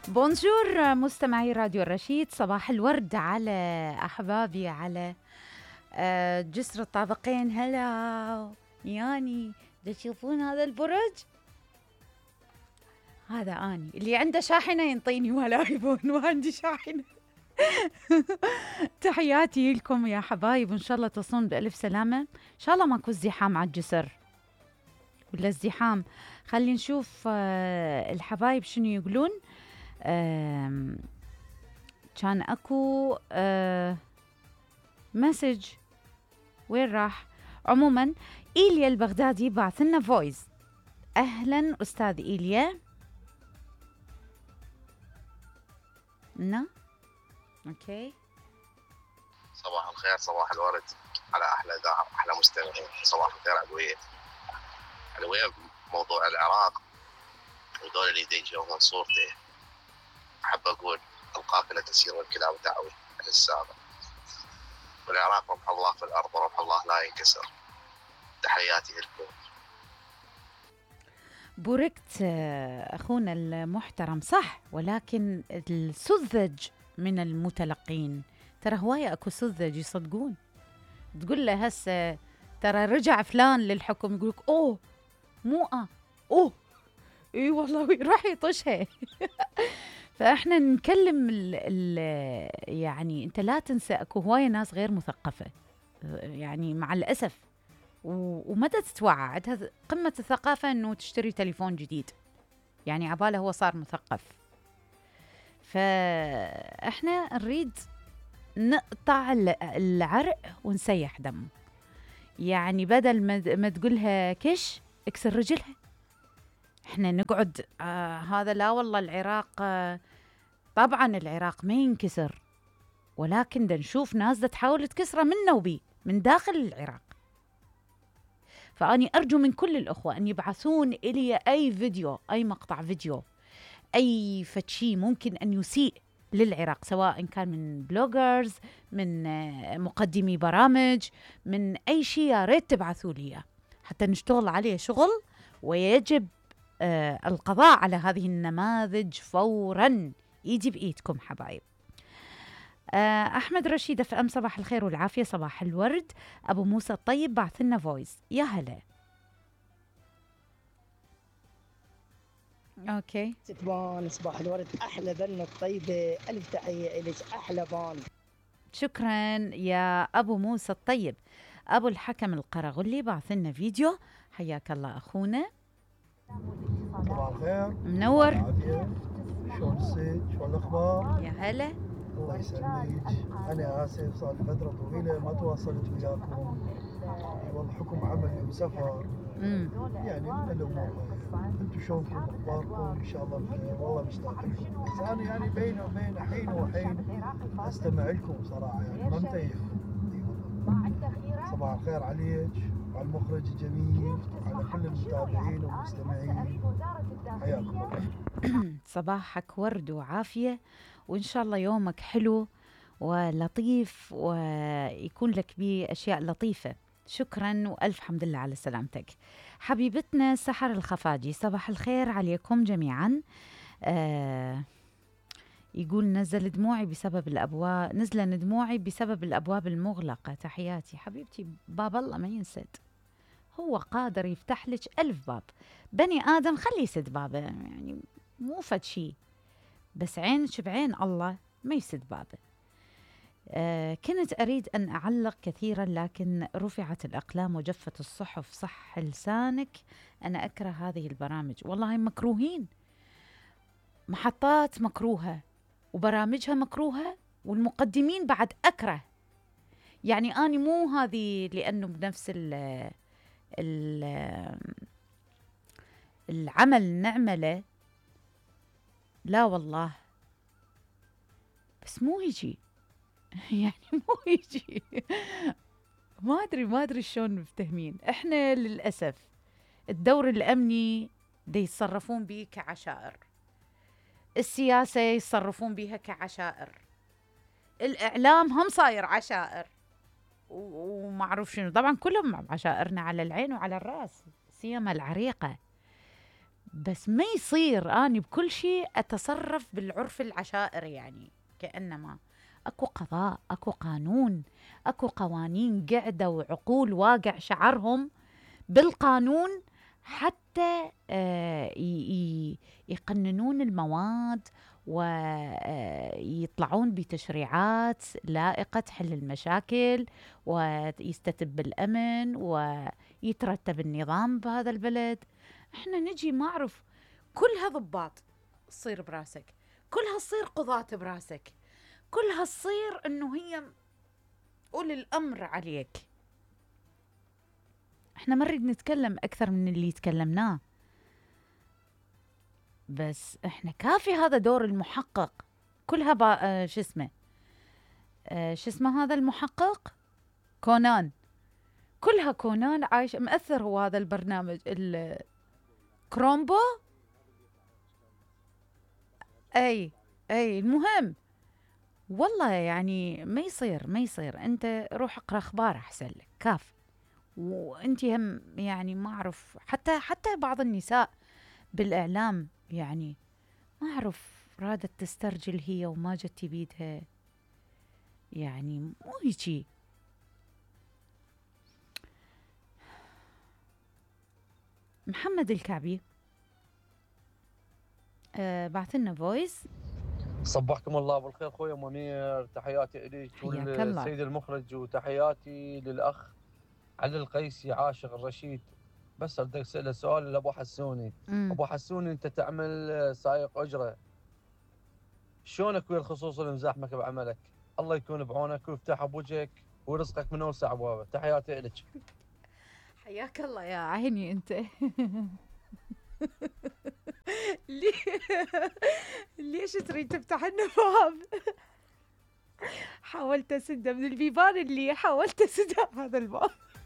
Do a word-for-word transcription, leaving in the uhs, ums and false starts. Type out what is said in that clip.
بونجور مستمعي راديو الرشيد، صباح الورد على أحبابي على آه، جسر الطابقين. هلا يعني تشوفون هذا البرج؟ هذا أني اللي عنده شاحنة ينطيني ولا ايفون وعندي شاحنة. تحياتي لكم يا حبايب، إن شاء الله تصون بألف سلامة. إن شاء الله ماكو ازدحام على الجسر ولا ازدحام. خلي نشوف آه، الحبايب شنو يقولون. آم، كان اكو آه مسج، وين راح؟ عموما إيليا البغدادي بعث لنا فويس. اهلا استاذ إيليا. نا اوكي. صباح الخير، صباح الورد على احلى اذاعه، احلى مستمعين. صباح الخير علوية. علوية بموضوع العراق ودول اللي يجون صورته، احب اقول القافله تسير والكلاب تعوي على السابق، والعراق رمح الله في الارض ورمح الله لا ينكسر. تحياتي لكم. بوركت اخونا المحترم، صح، ولكن السذج من المتلقين، ترى هوايه اكو سذج يصدقون. تقول له هسه ترى رجع فلان للحكم، يقولك اوه مو اه اوه اي والله راح يطشها. فاحنا نكلم ال ال يعني انت لا تنسى اكو هوايه ناس غير مثقفه، يعني مع الاسف، ومتى تتوعى عندها قمه الثقافه انه تشتري تليفون جديد، يعني عباله هو صار مثقف. فاحنا نريد نقطع العرق ونسيح دمه، يعني بدل ما تقولها كش اكسر رجلها. احنا نقعد آه هذا لا والله العراق آه طبعا العراق ما ينكسر، ولكن دا نشوف ناس دا تحاول تكسره منا وبي من داخل العراق. فأني أرجو من كل الأخوة أن يبعثون إلي أي فيديو، أي مقطع فيديو، أي فتشي ممكن أن يسيء للعراق، سواء كان من بلوجرز، من مقدمي برامج، من أي شيء، يا ريت تبعثوا لي حتى نشتغل عليه شغل. ويجب آه القضاء على هذه النماذج فورا، يجي بإيدكم حبايب. آه أحمد رشيد في أم، صباح الخير والعافية، صباح الورد. أبو موسى الطيب بعث لنا فويس. يا هلا. أوكي. بان صباح الورد، أحلى بنة الطيبة، ألف تحية إليك، أحلى بان. شكرا يا أبو موسى الطيب. أبو الحكم القرغلي بعث لنا فيديو. حياك الله أخونا. صباح الخير، منور. شلون الصيد؟ شلون الأخبار؟ يا هلا. الله يسلمك. أنا آسف صار لي فترة طويلة ما تواصلت وياكم، والله حكم عملي وسفر امم يعني من الأمور. أنتم شلونكم؟ أخباركم؟ إن شاء الله بخير، والله مشتاق لكم. بس أنا يعني بين وبين حين وحين أستمع لكم صراحة، يعني ما متيح. صباح الخير عليك وعلى المخرج الجميل وعلى كل المتابعين والمستمعين، حياكم الله. صباحك ورد وعافية، وإن شاء الله يومك حلو ولطيف ويكون لك به أشياء لطيفة. شكرا وألف حمد لله على سلامتك. حبيبتنا سحر الخفاجي، صباح الخير عليكم جميعا. آه يقول نزل دموعي بسبب الأبواب، نزل دموعي بسبب الأبواب المغلقة. تحياتي حبيبتي، باب الله ما ينسد، هو قادر يفتح لك ألف باب. بني آدم خلي يسد بابه، يعني مو فد شي، بس عينك بعين الله ما يسد بابه. آه كنت أريد أن أعلق كثيرا، لكن رفعت الأقلام وجفت الصحف. صح لسانك، أنا أكره هذه البرامج. والله مكروهين، محطات مكروهة وبرامجها مكروهة والمقدمين بعد أكره. يعني أنا مو هذه لأنه بنفس ال ال العمل نعمله، لا والله، بس مو يجي. يعني مو يجي. ما أدري ما أدري شلون مفتهمين. إحنا للأسف الدور الأمني دي يتصرفون به كعشائر، السياسة يتصرفون بها كعشائر، الإعلام هم صاير عشائر، وما أعرف شنو. طبعا كلهم عشائرنا على العين وعلى الرأس، سيما العريقة. بس ما يصير أني بكل شيء أتصرف بالعرف العشائري، يعني كأنما أكو قضاء، أكو قانون، أكو قوانين قاعدة وعقول واقع شعرهم بالقانون حتى آه، يقننون المواد ويطلعون بتشريعات لائقة تحل المشاكل ويستتب الأمن ويترتب النظام بهذا البلد. احنا نجي ما أعرف كلها ضباط تصير براسك، كلها تصير قضاة براسك، كلها تصير انه هي أولي الأمر عليك. احنا ما نريد نتكلم أكثر من اللي تكلمناه، بس احنا كافي هذا دور المحقق. كلها با آه شو اسمه آه شو اسمه هذا المحقق كونان، كلها كونان عايش مأثر. هو هذا البرنامج الكرومبو، اي اي المهم والله يعني ما يصير ما يصير. انت روح اقرا اخبار احسن لك كاف. وانت هم يعني ما اعرف، حتى حتى بعض النساء بالاعلام يعني ما اعرف رادت تسترجل هي وما جت بيدها، يعني مو هيجي. محمد الكعبي آه بعث لنا فويس. صبحكم الله بالخير اخوي منير، تحياتي لك حياك الله. والسيد المخرج، وتحياتي للاخ علي القيسي عاشق الرشيد. بس اريد اساله سؤال لابو حسوني. مم. ابو حسوني انت تعمل سائق اجره، شلونك ويا الخصوص اللي مزاحمك بعملك؟ الله يكون بعونك ويفتح بوجهك ورزقك من اوسع ابوابه، تحياتي لك. حياك الله يا عيني انت. ليه- ليش تريد تفتح لنا باب؟ حاولت اسده من البيبان اللي حاولت اسده هذا الباب.